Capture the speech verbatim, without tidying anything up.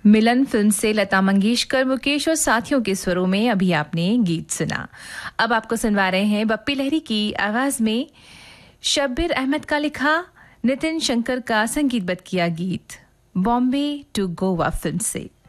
मिलन film से लता मंगेशकर, मुकेश और साथियों के स्वरों में अभी आपने गीत सुना। अब आपको सुनवा रहे हैं बप्पी लहरी की आवाज में शब्बीर अहमद का लिखा, नितिन शंकर का संगीतबद्ध किया गीत बॉम्बे टू गोवा फिल्म से।